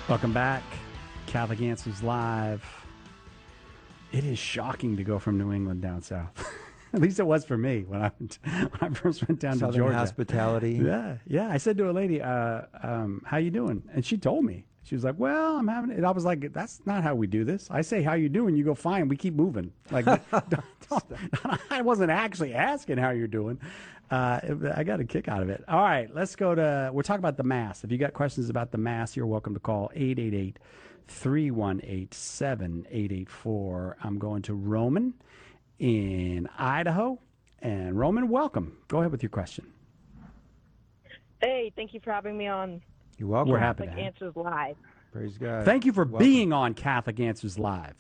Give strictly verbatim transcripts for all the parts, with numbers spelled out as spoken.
Welcome back. Catholic Answers Live. It is shocking to go from New England down south. At least it was for me when I went, when I first went down Southern to Georgia. hospitality. Yeah, yeah. I said to a lady, uh, um, "How you doing?" And she told me. She was like, "Well, I'm having it." And I was like, "That's not how we do this. I say, how you doing? You go, fine. We keep moving." Like, don't, don't, I wasn't actually asking how you're doing. Uh, I got a kick out of it. All right, let's go to. We're talking about the Mass. If you got questions about the Mass, you're welcome to call eight eight eight, three one eight, seven eight eight four. I'm going to Roman in Idaho. And Roman, welcome. Go ahead with your question. Hey, thank you for having me on You're welcome. We're happy Catholic to have. Answers Live. Praise God. Thank you for Welcome. being on Catholic Answers Live.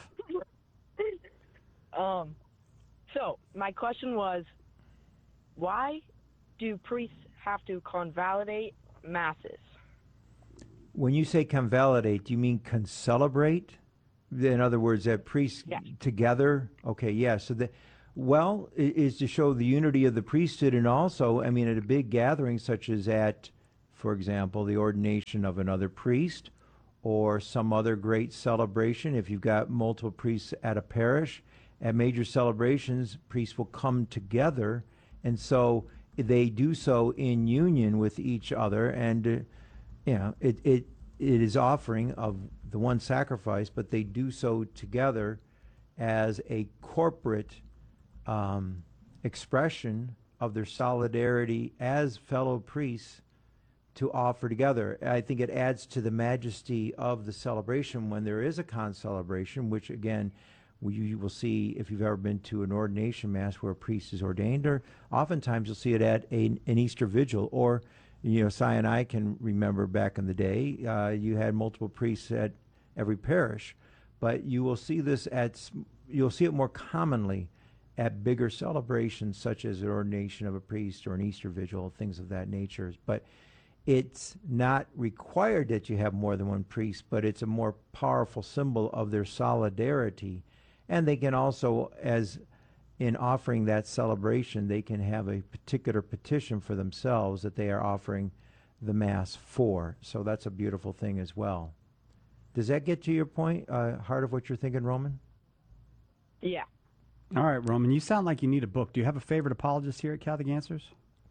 Um, so my question was, why do priests have to convalidate masses? When you say convalidate, do you mean concelebrate? In other words, that priests Yeah. together? Okay, yeah. So the well i- is to show the unity of the priesthood, and also, I mean, at a big gathering such as at, for example, the ordination of another priest, or some other great celebration. If you've got multiple priests at a parish, at major celebrations, priests will come together, and so they do so in union with each other, and uh, you know, it it it is offering of the one sacrifice, but they do so together as a corporate um, expression of their solidarity as fellow priests to offer together. I think it adds to the majesty of the celebration when there is a concelebration, which again, we- you will see if you've ever been to an ordination mass where a priest is ordained, or oftentimes you'll see it at a, an Easter vigil, or you know, Si and I can remember back in the day, uh, you had multiple priests at every parish, but you will see this at, s- you'll see it more commonly at bigger celebrations such as an ordination of a priest or an Easter vigil, things of that nature. But it's not required that you have more than one priest, but it's a more powerful symbol of their solidarity. And they can also, as in offering that celebration, they can have a particular petition for themselves that they are offering the Mass for. So that's a beautiful thing as well. Does that get to your point, uh, heart of what you're thinking, Roman? Yeah. All right, Roman, you sound like you need a book. Do you have a favorite apologist here at Catholic Answers?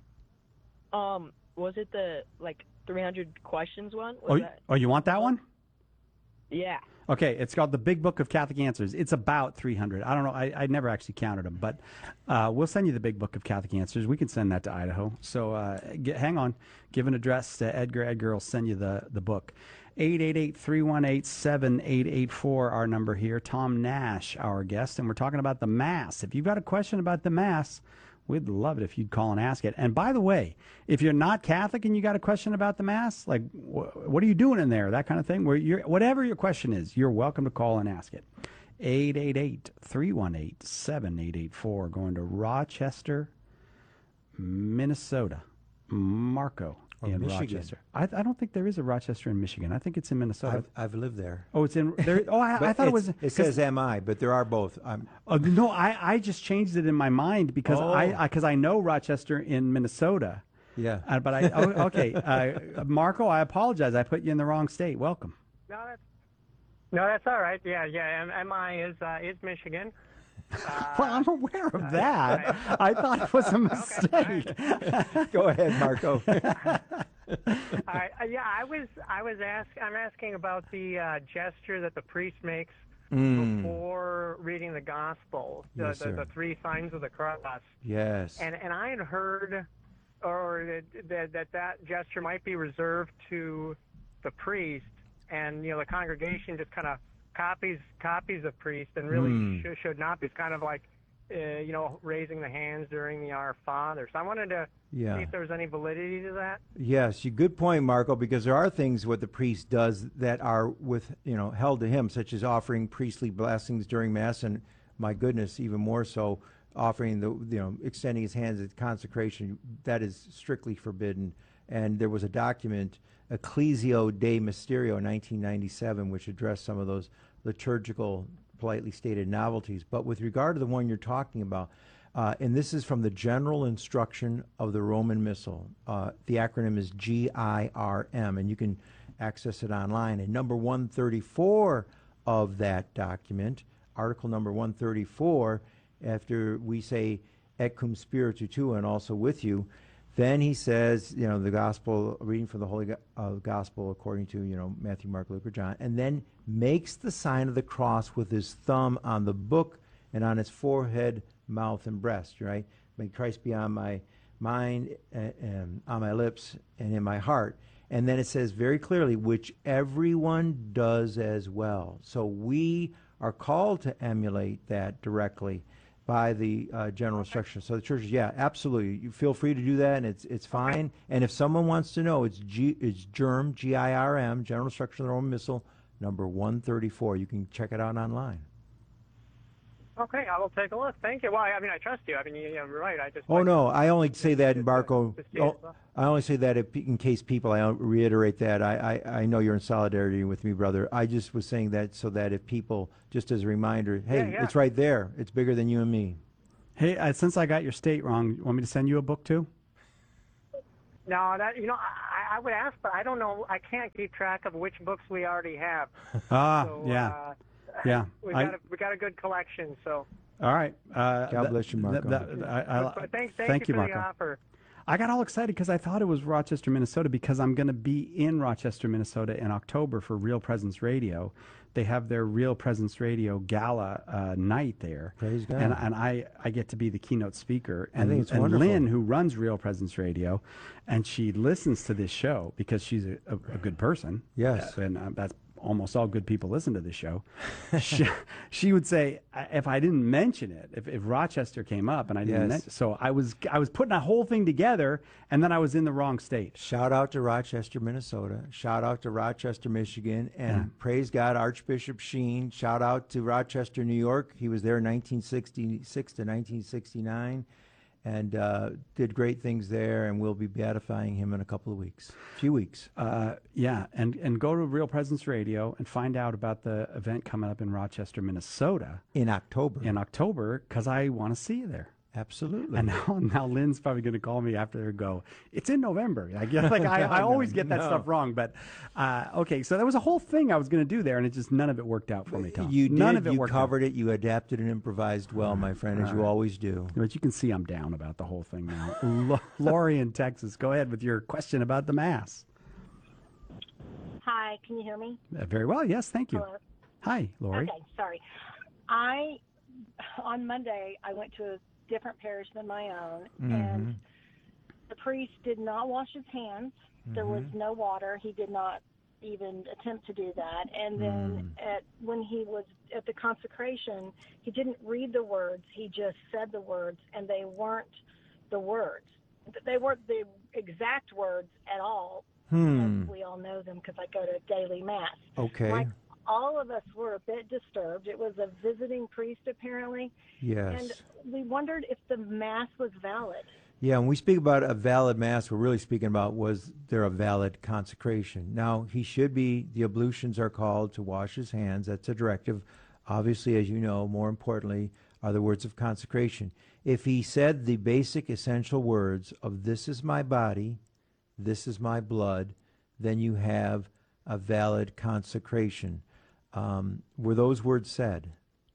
Um, was it the like three hundred questions one? Was Oh, that? oh, you want that one? Yeah. Okay, it's called The Big Book of Catholic Answers. It's about three hundred. I don't know. I, I never actually counted them, but uh, we'll send you The Big Book of Catholic Answers. We can send that to Idaho. So uh, get, hang on. Give an address to Edgar. Edgar will send you the, the book. eight eight eight, three one eight, seven eight eight four, our number here. Tom Nash, our guest, and we're talking about the Mass. If you've got a question about the Mass, we'd love it if you'd call and ask it. And by the way, if you're not Catholic and you got a question about the Mass, like wh- what are you doing in there, that kind of thing, where you're, whatever your question is, you're welcome to call and ask it. eight eight eight, three one eight, seven eight eight four, going to Rochester, Minnesota. Marco Or in Michigan. Rochester. I, I don't think there is a Rochester in Michigan. I think it's in Minnesota. I've, I've lived there. oh, it's in there. Oh, I, But I thought it it's- was. It 'cause- says M I, but there are both. I'm, Oh, no, I, I just changed it in my mind because Oh. I because I, know Rochester in Minnesota. yeah. Uh, but I oh, okay, uh, Marco, I apologize. I put you in the wrong state. Welcome. No, that's no, that's all right. Yeah, yeah. M- MI is uh, is Michigan. Well, I'm aware of that. I thought it was a mistake. Go ahead, Marco. All right. Uh, yeah, I was I was ask I'm asking about the uh, gesture that the priest makes Mm, before reading the gospel, the, Yes, the, sir. the three signs of the cross, yes. and and I had heard, or that that that, that gesture might be reserved to the priest, and you know the congregation just kind of copies copies the priest, and really Mm. sh- should not be. It's kind of like uh, you know raising the hands during the Our Father. So I wanted to Yeah. see if there was any validity to that. Yes, you good point, Marco, because there are things what the priest does that are with you know held to him, such as offering priestly blessings during Mass, and my goodness, even more so, offering the you know extending his hands at consecration. That is strictly forbidden. And there was a document, Ecclesio de Mysterio, nineteen ninety-seven, which addressed some of those liturgical, politely stated novelties. But with regard to the one you're talking about, Uh, and this is from the General Instruction of the Roman Missal. Uh, the acronym is G I R M, and you can access it online. And number one thirty-four of that document, article number one thirty-four, after we say et cum spiritu tuo, and also with you, then he says, you know, the gospel, reading from the Holy Go- uh, Gospel according to, you know, Matthew, Mark, Luke, or John, and then makes the sign of the cross with his thumb on the book and on his forehead, mouth, and breast, right? May Christ be on my mind, uh, and on my lips, and in my heart. And then it says very clearly, which everyone does as well. So we are called to emulate that directly by the uh, general instruction. So the churches, yeah, absolutely. You feel free to do that, and it's it's fine. And if someone wants to know, it's G, it's GIRM, G I R M, General Instruction of the Roman Missal, number one thirty-four. You can check it out online. Okay, I will take a look. Thank you. Well, I mean, I trust you. I mean, you're right. I just. Oh like no, I only say that, to- Marco. to see it Oh, as well. I only say that if, in case people. I reiterate that. I, I I know you're in solidarity with me, brother. I just was saying that so that if people, just as a reminder, hey, Yeah, yeah. it's right there. It's bigger than you and me. Hey, uh, since I got your state wrong, you want me to send you a book too? No, that you know, I, I would ask, but I don't know. I can't keep track of which books we already have. Ah, So, yeah, uh, yeah. we I- got a, we got a good collection. So, All right. Uh, God bless you, Marco. I, I, but thank, thank, thank you you, for Marco. the offer. I got all excited because I thought it was Rochester, Minnesota, because I'm going to be in Rochester, Minnesota in October for Real Presence Radio. They have their Real Presence Radio gala uh, night there. Praise God. And, and I, I get to be the keynote speaker. And, think it's and wonderful. Lynn, who runs Real Presence Radio, and she listens to this show because she's a, a, a good person. Yes. Uh, and uh, that's almost all good people listen to this show. she, she would say, I- if I didn't mention it, if, if Rochester came up and I didn't Yes. mention, so I was I was putting a whole thing together, and then I was in the wrong state. Shout out to Rochester, Minnesota. Shout out to Rochester, Michigan. And praise God, Archbishop Sheen. Shout out to Rochester, New York. He was there nineteen sixty-six to nineteen sixty-nine and uh, did great things there. And we'll be beatifying him in a couple of weeks, a few weeks. Uh, yeah, and and go to Real Presence Radio and find out about the event coming up in Rochester, Minnesota In October. in October, because I want to see you there. Absolutely. And now, now Lynn's probably going to call me after and go, it's in November. Like, you know, like I, I No, always get that no. stuff wrong. But, uh, okay, so there was a whole thing I was going to do there, and it just, none of it worked out for me, Tom. You none did. of it You worked covered it. You adapted and improvised well, my friend, as you always do. out. But you can see I'm down about the whole thing now. Lo- Lori in Texas, go ahead with your question about the Mass. Hi, can you hear me? Uh, very well, yes, thank you. Hello. Hi, Lori. Okay, sorry. I on Monday I went to a different parish than my own, and the priest did not wash his hands. There was no water. He did not even attempt to do that. And then at when he was at the consecration, he didn't read the words. He just said the words, and they weren't the words. They weren't the exact words at all. Hmm. As we all know them because I go to daily mass. Okay. Like, all of us were a bit disturbed. It was a visiting priest, apparently, Yes. and we wondered if the mass was valid. Yeah, when we speak about a valid mass, we're really speaking about was there a valid consecration. Now, he should be, the ablutions are called to wash his hands. That's a directive. Obviously, as you know, more importantly, are the words of consecration. If he said the basic essential words of this is my body, this is my blood, then you have a valid consecration. Um, were those words said?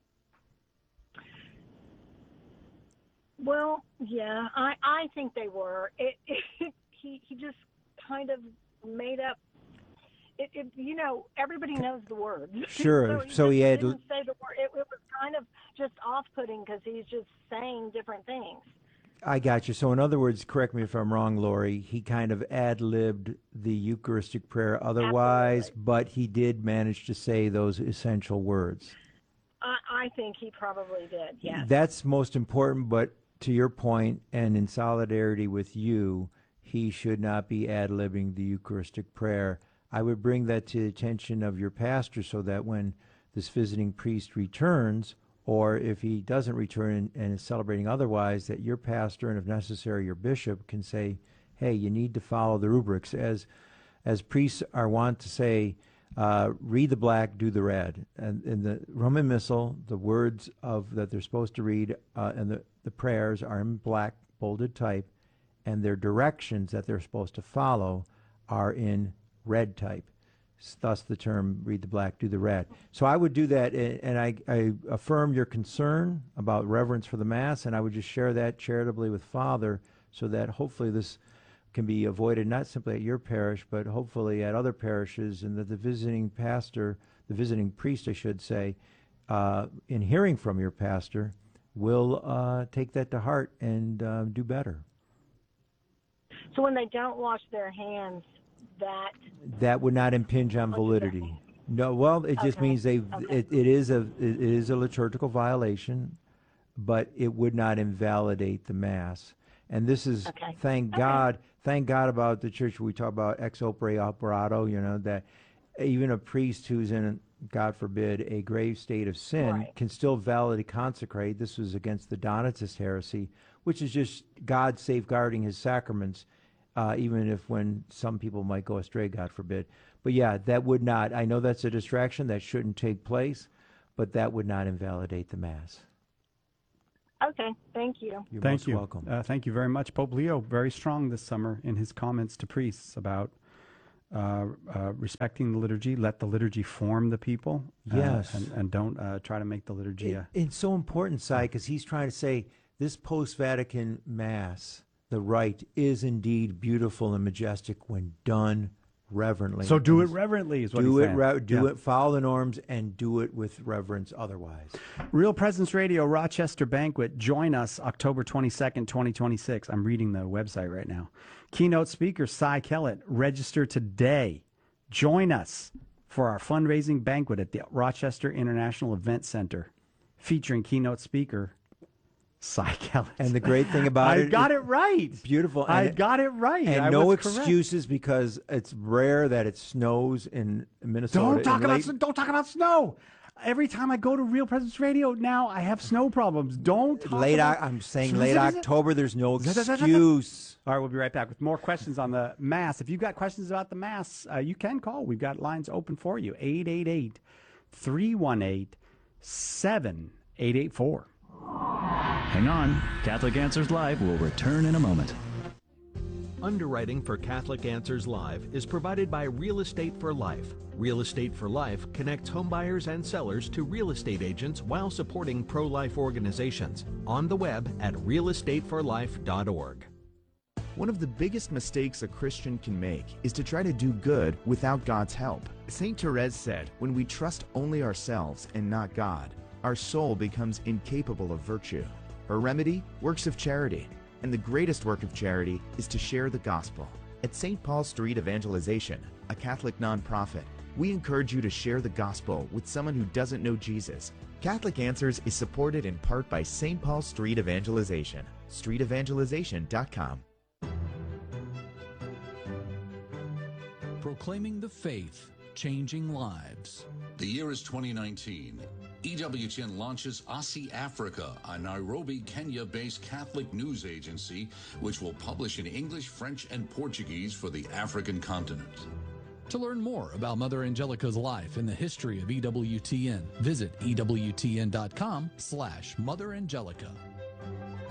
Well, yeah, I, I think they were. It, it, he he just kind of made up. It, it you know everybody knows the words. Sure, so he, so just he had- didn't say the word. It, it was kind of just off-putting because he's just saying different things. I got you. So, in other words, correct me if I'm wrong, Lori, he kind of ad-libbed the Eucharistic prayer otherwise, Absolutely. but he did manage to say those essential words. I, I think he probably did. Yes. That's most important, but to your point, and in solidarity with you, he should not be ad-libbing the Eucharistic prayer. I would bring that to the attention of your pastor so that when this visiting priest returns, or if he doesn't return and is celebrating otherwise, that your pastor and if necessary your bishop can say, hey, you need to follow the rubrics. As as priests are wont to say, uh, read the black, do the red. And in the Roman Missal, the words of that they're supposed to read uh, and the, the prayers are in black, bolded type, and their directions that they're supposed to follow are in red type. Thus the term read the black, do the red. So I would do that, and I, I affirm your concern about reverence for the Mass, and I would just share that charitably with Father so that hopefully this can be avoided not simply at your parish, but hopefully at other parishes, and that the visiting pastor, the visiting priest, I should say, uh, in hearing from your pastor, will uh, take that to heart and uh, do better. So when they don't wash their hands, that that would not impinge on validity. No, well, it just Okay. means they Okay. it, it is a it is a liturgical violation, but it would not invalidate the Mass. And this is Okay. thank Okay. God, thank God about the church. We talk about ex opere operato, you know, that even a priest who's in, God forbid, a grave state of sin Right. can still validly consecrate. This was against the Donatist heresy, which is just God safeguarding his sacraments, uh, even if when some people might go astray, God forbid. But yeah, that would not, I know that's a distraction, that shouldn't take place, but that would not invalidate the Mass. okay. Thank you. You're Thank most you. welcome. Uh, thank you very much. Pope Leo, very strong this summer in his comments to priests about uh, uh, respecting the liturgy. Let the liturgy form the people. uh, Yes. and, and don't uh, try to make the liturgy. It- a, it's so important, Si, because he's trying to say this post-Vatican Mass, the rite, is indeed beautiful and majestic when done reverently. so do it And reverently, is what Do he's it, saying. re- do Yeah. it, follow the norms, and do it with reverence otherwise. Real Presence Radio Rochester Banquet. Join us October twenty-second, twenty twenty-six. I'm reading the website right now. Keynote speaker Cy Kellett. Register today. Join us for our fundraising banquet at the Rochester International Event Center, featuring keynote speaker Cy Kellett. And the great thing about I it, got it- it right. beautiful. I And it- got it right. And I no was correct. excuses, because it's rare that it snows in Minnesota. Don't in talk about late- sn- don't talk about snow. Every time I go to Real Presence Radio now, I have snow problems. Don't talk late. about. O- I'm saying late Zzzz. October. There's no excuse. All right, we'll be right back with more questions on the Mass. If you've got questions about the Mass, uh, you can call. We've got lines open for you. eight eight eight, three one eight, seven eight eight four. Hang on. Catholic Answers Live will return in a moment. Underwriting for Catholic Answers Live is provided by Real Estate for Life. Real Estate for Life connects homebuyers and sellers to real estate agents while supporting pro-life organizations. On the web at real estate for life dot org. One of the biggest mistakes a Christian can make is to try to do good without God's help. Saint Therese said, when we trust only ourselves and not God, our soul becomes incapable of virtue. Her remedy? Works of charity. And the greatest work of charity is to share the gospel. At Saint Paul Street Evangelization, a Catholic nonprofit, we encourage you to share the gospel with someone who doesn't know Jesus. Catholic Answers is supported in part by Saint Paul Street Evangelization, street evangelization dot com. Proclaiming the faith, changing lives. The year is twenty nineteen. E W T N launches Aussie Africa, a Nairobi, Kenya-based Catholic news agency, which will publish in English, French, and Portuguese for the African continent. To learn more about Mother Angelica's life and the history of E W T N, visit E W T N dot com slash Mother Angelica.